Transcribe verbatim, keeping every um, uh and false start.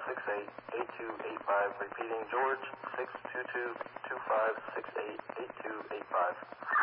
six eight, eight two eight five. Repeating, George, six two two, two five six eight, eight two eight five.